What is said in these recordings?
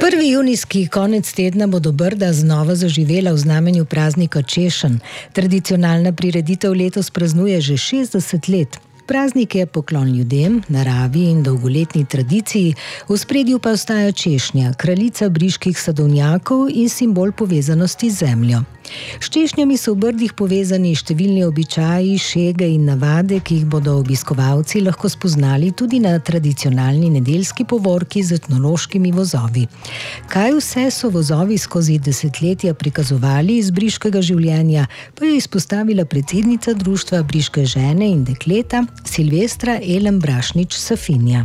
Prvi junijski konec tedna bo do Brda znova zaživela v znamenju praznika Češenj. Tradicionalna prireditev letos praznuje že 60 let. Praznik je poklon ljudem, naravi in dolgoletni tradiciji, v ospredju pa ostaja češnja, kraljica briških sadovnjakov in simbol povezanosti z zemljo. S češnjami so v Brdih povezani številni običaji, šege in navade, ki jih bodo obiskovalci lahko spoznali tudi na tradicionalni nedeljski povorki z etnološkimi vozovi. Kaj vse so vozovi skozi desetletja prikazovali iz briškega življenja, pa je izpostavila predsednica društva Briške žene in dekleta Silvestra Elen Brašnič Safinja.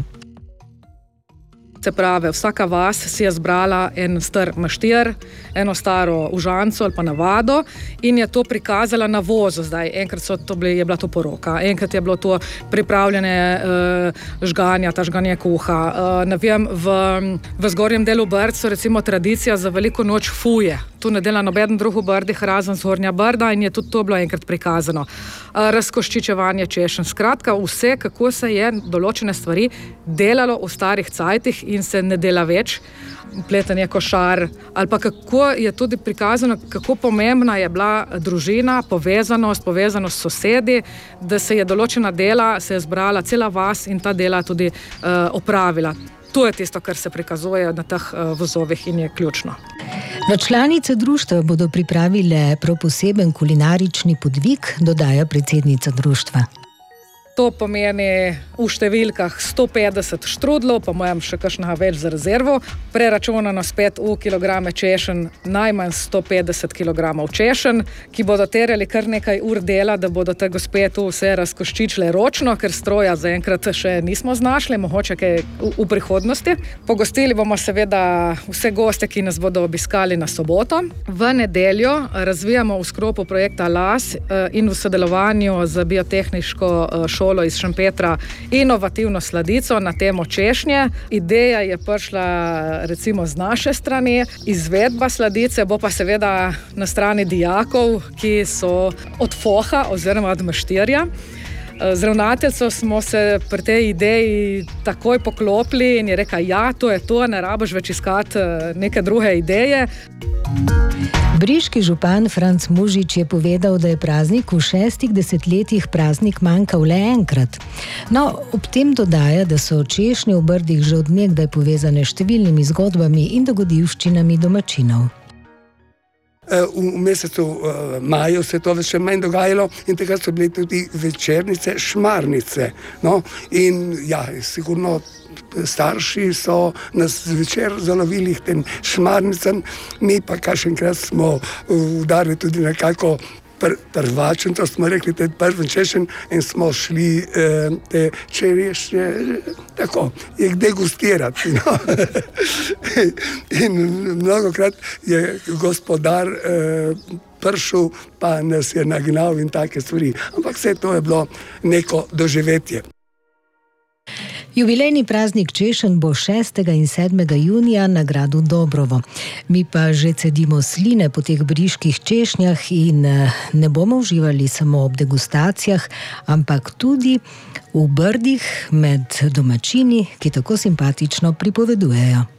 Se pravi, vsaka vas si je zbrala en star maštir, eno staro užanco ali pa navado in je to prikazala na vozu. Zdaj, enkrat je bila to poroka, enkrat je bilo to pripravljene žganje kuha. Ne vem, v zgornjem delu Brd so recimo tradicija za veliko noč fuje. Tu ne dela nobeden drug v Brdih, razen zgornja Brda in je tudi to bilo enkrat prikazano. Razkoščičevanje češenj. Skratka, vse, kako se je določene stvari delalo v starih cajtih in se ne dela več, pletanje košar, ali pa kako je tudi prikazano, kako pomembna je bila družina, povezanost s sosedi, da se je določena dela, se je zbrala cela vas in ta dela tudi opravila. To je tisto, kar se prikazuje na teh vozovih in je ključno. Na članice društva bodo pripravile prav poseben kulinarični podvig, dodaja predsednica društva. To pomeni v številkah 150 štrudlov, po mojem še kakšnega več za rezervo, preračunano spet v kilograme češenj, najmanj 150 kilogramov češenj, ki bodo terjali kar nekaj ur dela, da bodo te gospe tu vse razkoščičile ročno, ker stroja zaenkrat še nismo znašli, mogoče kaj v prihodnosti. Pogostili bomo seveda vse goste, ki nas bodo obiskali na soboto. V nedeljo razvijamo v sklopu projekta LAS in v sodelovanju z biotehniško šolo iz Šempetra inovativno sladico na temo češnje. Ideja je prišla recimo z naše strani, izvedba sladice bo pa seveda na strani dijakov, ki so od foha oziroma od maštirja. Z ravnateljco smo se pri tej ideji takoj poklopili in je rekla, ja, to je to, ne rabiš več iskati neke druge ideje. Briški župan Franc Mužič je povedal, da je praznik v 6 desetletjih praznik manjkal le enkrat. No, ob tem dodaja, da so češnje v Brdih že od nekdaj povezane s številnimi zgodbami in dogodivščinami domačinov. V mesecu maju se to še manj dogajalo in takrat so bile tudi večernice, šmarnice. No? In ja, sigurno starši so nas zvečer zalovili k tem šmarnicam, mi pa kakšenkrat smo udarili tudi nekako prvačen, to smo rekli, te prven češenj in smo šli te češnje tako, jih degustirati. No? In mnogokrat je gospodar prišel, pa nas je nagnal in take stvari. Ampak vse to je bilo neko doživetje. Jubilejni praznik češenj bo 6. in 7. junija na gradu Dobrovo. Mi pa že cedimo sline po teh briških češnjah in ne bomo uživali samo ob degustacijah, ampak tudi v Brdih med domačini, ki tako simpatično pripovedujejo.